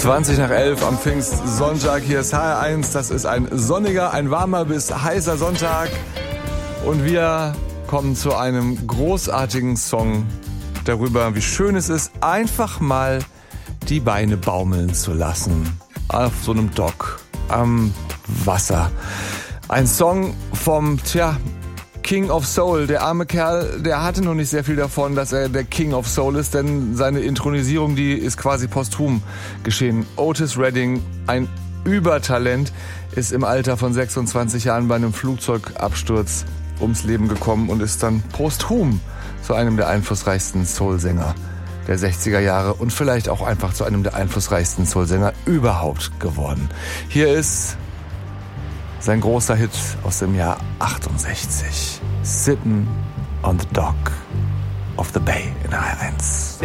20 nach 11 am Pfingstsonntag. Hier ist HR1. Das ist ein sonniger, ein warmer bis heißer Sonntag. Und wir kommen zu einem großartigen Song darüber, wie schön es ist, einfach mal die Beine baumeln zu lassen. Auf so einem Dock am Wasser. Ein Song vom, King of Soul. Der arme Kerl, der hatte noch nicht sehr viel davon, dass er der King of Soul ist, denn seine Inthronisierung, die ist quasi posthum geschehen. Otis Redding, ein Übertalent, ist im Alter von 26 Jahren bei einem Flugzeugabsturz ums Leben gekommen und ist dann posthum zu einem der einflussreichsten Soul-Sänger der 60er Jahre und vielleicht auch einfach zu einem der einflussreichsten Soul-Sänger überhaupt geworden. Hier ist sein großer Hit aus dem Jahr 68. Sittin' on the Dock of the Bay in HR1.